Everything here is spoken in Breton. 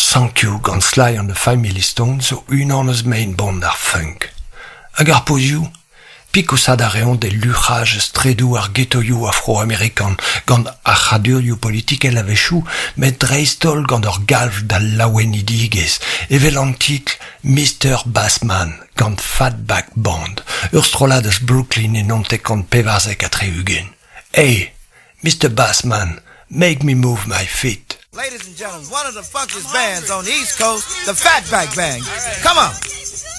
Thank You gant Sly and the Family Stone zo unanes main band ar funk. Hag ar pozioù, pikosad a reont de luchraj stredou ar ghettoioù afro-amerikan gant ar radurioù politikel a vechou met dreistol gant ur galv da laouen idigez, evel an titl Mr. Bassman gant Fatback Band, ur strolad eus Brooklyn en ontek gant pevarzek a treugen. Hey, Mr. Bassman, make me move my feet. Ladies and gentlemen, one of the funkiest bands on the East Coast, the Fatback Band. Come on.